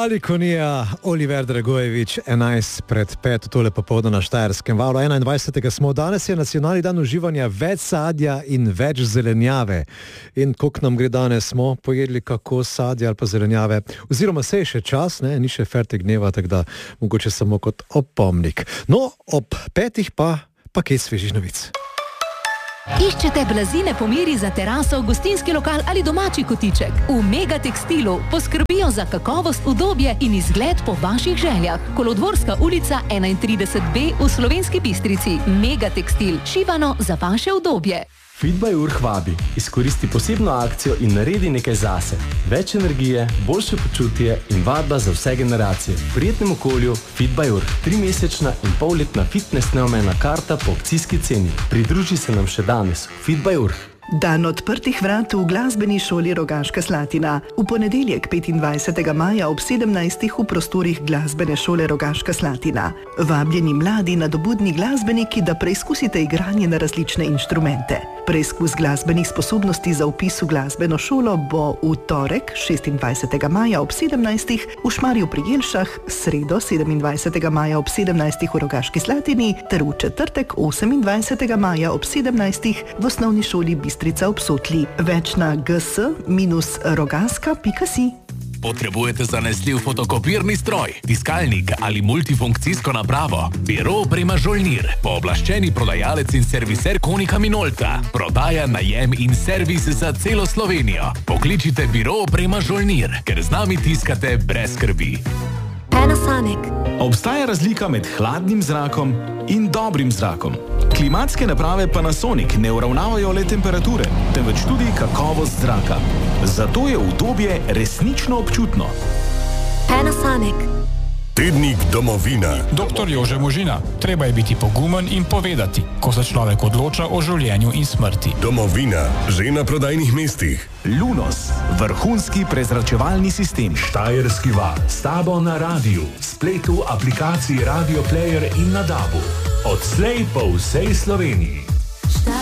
Malikonija, Oliver Dragojevič, 11:05, tole popoldne na Štajerskem valu. 21. smo, danes je nacionalni dan uživanja več sadja in več zelenjave. In koliko nam gre danes, smo pojedli kako sadja ali pa zelenjave, oziroma se je še čas, ne, ni še fertik dneva, tako da mogoče samo kot opomnik. No, ob 5 pa kaj svežih novic. Iščete blazine po meri za teraso, gostinski lokal ali domači kotiček? V Mega Tekstilu poskrbijo za kakovost, udobje in izgled po vaših željah. Kolodvorska ulica 31B v Slovenski Bistrici. Mega Tekstil, šivano za vaše udobje. Fit by Urh vabi, izkoristi posebno akcijo in naredi nekaj zase. Več energije, boljše počutje in vadba za vse generacije. V prijetnem okolju Fit by Urh. 3-mesečna in polletna fitness neomejna karta po akcijski ceni. Pridruži se nam še danes. Fit by Urh. Dan odprtih vrat v glasbeni šoli Rogaška Slatina. V ponedeljek 25. maja ob 17. v prostorih glasbene šole Rogaška Slatina. Vabljeni mladi nadobudni glasbeniki, da preizkusite igranje na različne inštrumente. Preizkus glasbenih sposobnosti za vpis v glasbeno šolo bo v torek 26. maja ob 17. v Šmarju pri Jelšah, sredo 27. maja ob 17. v Rogaški Slatini ter v četrtek 28. maja ob 17. v osnovni šoli Bistrica ob Sotli. Več na gs-rogaska.si. Potrebujete zanesljiv fotokopirni stroj, tiskalnik ali multifunkcijsko napravo? Biro Oprema Žolnir, pooblaščeni prodajalec in serviser Konika Minolta. Prodaja, najem in servis za celo Slovenijo. Pokličite Biro Oprema Žolnir, ker z nami tiskate brez skrbi. Panasonic. Obstaja razlika med hladnim zrakom in dobrim zrakom. Klimatske naprave Panasonic ne uravnavajo le temperature, temveč tudi kakovost zraka. Zato je udobje resnično občutno. Panasonic. Tednik domovina. Doktor Jože Možina. Treba je biti pogumen in povedati, ko se človek odloča o življenju in smrti. Domovina, že na prodajnih mestih. Lunos, vrhunski prezračevalni sistem. Štajerski val, s tabo na radiju, spletu, aplikaciji Radio Player in na DAB-u. Odslej po vsej Sloveniji.